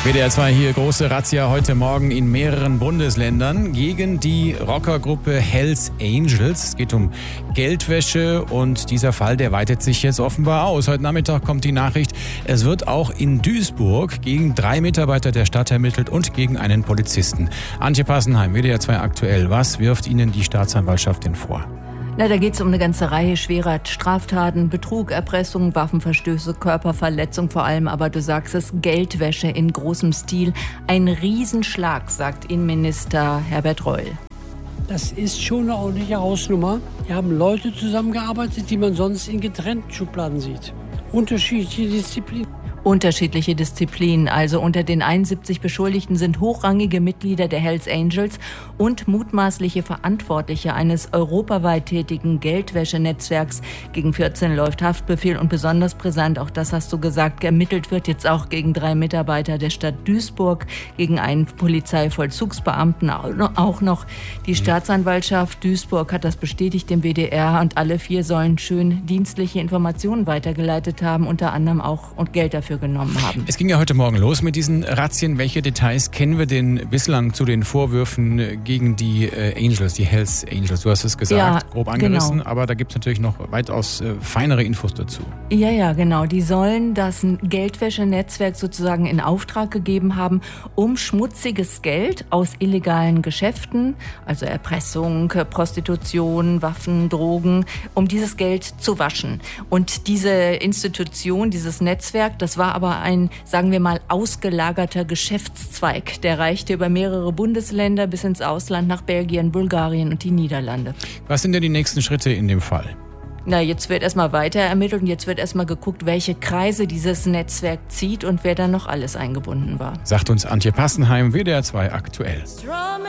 WDR 2 hier, große Razzia heute Morgen in mehreren Bundesländern gegen die Rockergruppe Hells Angels. Es geht um Geldwäsche und dieser Fall, der weitet sich jetzt offenbar aus. Heute Nachmittag kommt die Nachricht, es wird auch in Duisburg gegen 3 Mitarbeiter der Stadt ermittelt und gegen einen Polizisten. Antje Passenheim, WDR 2 aktuell. Was wirft Ihnen die Staatsanwaltschaft denn vor? Da geht es um eine ganze Reihe schwerer Straftaten, Betrug, Erpressung, Waffenverstöße, Körperverletzung vor allem, aber du sagst es, Geldwäsche in großem Stil. Ein Riesenschlag, sagt Innenminister Herbert Reul. Das ist schon eine ordentliche Hausnummer. Hier haben Leute zusammengearbeitet, die man sonst in getrennten Schubladen sieht. Unterschiedliche Disziplinen. Also unter den 71 Beschuldigten sind hochrangige Mitglieder der Hells Angels und mutmaßliche Verantwortliche eines europaweit tätigen Geldwäschenetzwerks. Gegen 14 läuft Haftbefehl und besonders brisant, auch das hast du gesagt, ermittelt wird jetzt auch gegen 3 Mitarbeiter der Stadt Duisburg, gegen einen Polizeivollzugsbeamten auch noch. Die Staatsanwaltschaft Duisburg hat das bestätigt dem WDR und alle 4 sollen schön dienstliche Informationen weitergeleitet haben, unter anderem auch und Geld dafür genommen haben. Es ging ja heute Morgen los mit diesen Razzien. Welche Details kennen wir denn bislang zu den Vorwürfen gegen die Angels, die Hells Angels? Du hast es gesagt, ja, grob angerissen, genau. Aber da gibt es natürlich noch weitaus feinere Infos dazu. Ja, genau. Die sollen das Geldwäschenetzwerk sozusagen in Auftrag gegeben haben, um schmutziges Geld aus illegalen Geschäften, also Erpressung, Prostitution, Waffen, Drogen, um dieses Geld zu waschen. Und diese Institution, dieses Netzwerk, das war aber ein, sagen wir mal, ausgelagerter Geschäftszweig. Der reichte über mehrere Bundesländer bis ins Ausland nach Belgien, Bulgarien und die Niederlande. Was sind denn die nächsten Schritte in dem Fall? Jetzt wird erstmal weiter ermittelt und jetzt wird erstmal geguckt, welche Kreise dieses Netzwerk zieht und wer da noch alles eingebunden war. Sagt uns Antje Passenheim, WDR 2 aktuell.